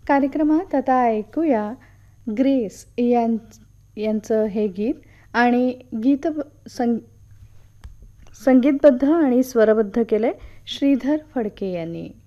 कार्यक्रमात आता ऐकूया ग्रेस यांचं हे गीत आणि संगीतबद्ध आणि स्वरबद्ध केले श्रीधर फडके यांनी.